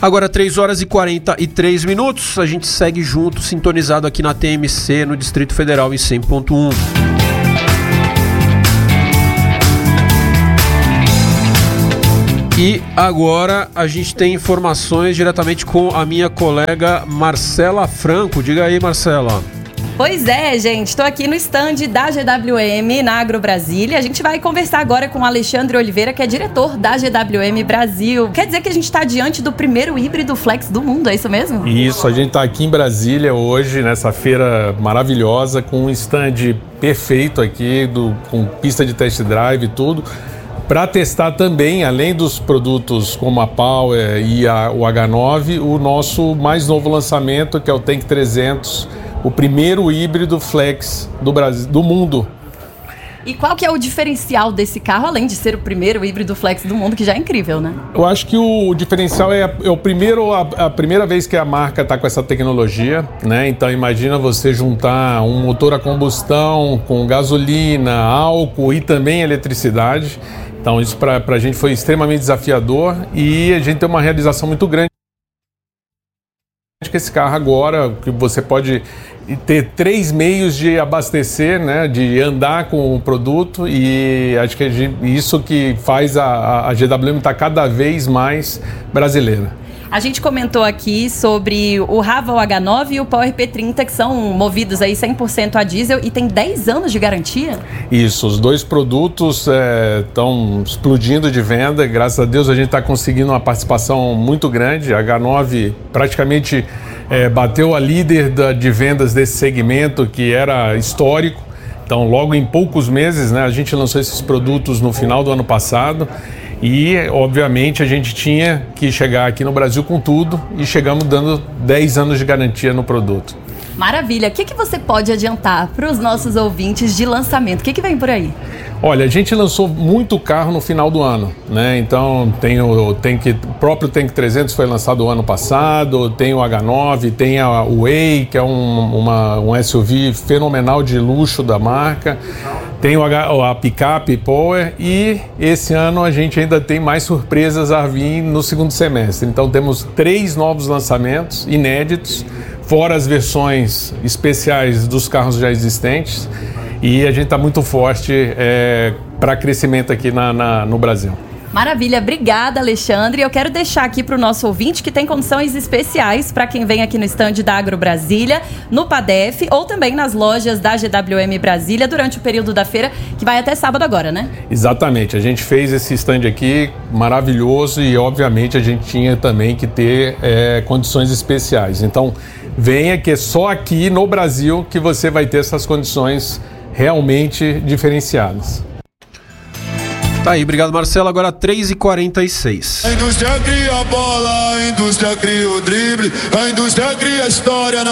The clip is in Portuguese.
Agora 3 horas e 43 minutos, a gente segue junto, sintonizado aqui na TMC, no Distrito Federal, em 100.1. E agora a gente tem informações diretamente com a minha colega Marcela Franco. Diga aí, Marcela. Pois é, gente, estou aqui no stand da GWM na Agro Brasília. A gente vai conversar agora com o Alexandre Oliveira, que é diretor da GWM Brasil. Quer dizer que a gente está diante do primeiro híbrido flex do mundo, é isso mesmo? Isso, a gente está aqui em Brasília hoje, nessa feira maravilhosa, com um stand perfeito aqui, com pista de test drive e tudo, para testar também, além dos produtos como a Power e o H9, o nosso mais novo lançamento, que é o Tank 300, o primeiro híbrido flex do Brasil, do mundo. E qual que é o diferencial desse carro, além de ser o primeiro híbrido flex do mundo, que já é incrível, né? Eu acho que o diferencial é a primeira vez que a marca está com essa tecnologia, né? Então imagina você juntar um motor a combustão com gasolina, álcool e também eletricidade. Então isso para a gente foi extremamente desafiador e a gente tem uma realização muito grande com esse carro agora, que você pode ter 3 meios de abastecer, né, de andar com o produto, e acho que isso que faz a GWM estar cada vez mais brasileira. A gente comentou aqui sobre o Raval H9 e o Power P30, que são movidos aí 100% a diesel e tem 10 anos de garantia? Isso, os dois produtos estão explodindo de venda. Graças a Deus a gente está conseguindo uma participação muito grande. A H9 praticamente bateu a líder de vendas desse segmento, que era histórico. Então, logo em poucos meses, né, a gente lançou esses produtos no final do ano passado. E, obviamente, a gente tinha que chegar aqui no Brasil com tudo e chegamos dando 10 anos de garantia no produto. Maravilha! O que você pode adiantar para os nossos ouvintes de lançamento? O que vem por aí? Olha, a gente lançou muito carro no final do ano, né? Então tem o próprio Tank 300 foi lançado o ano passado, tem o H9, tem o Way, que é um SUV fenomenal de luxo da marca, tem a picape Power, e esse ano a gente ainda tem mais surpresas a vir no segundo semestre. Então temos 3 novos lançamentos inéditos, fora as versões especiais dos carros já existentes. E a gente está muito forte para crescimento aqui no Brasil. Maravilha, obrigada, Alexandre. Eu quero deixar aqui para o nosso ouvinte que tem condições especiais para quem vem aqui no stand da Agro Brasília, no PADEF, ou também nas lojas da GWM Brasília durante o período da feira, que vai até sábado agora, né? Exatamente, a gente fez esse stand aqui maravilhoso e obviamente a gente tinha também que ter condições especiais. Então venha, que é só aqui no Brasil que você vai ter essas condições realmente diferenciadas. Tá aí, obrigado, Marcelo. Agora 3h46. A indústria cria a bola, a indústria cria o drible, a indústria cria a história.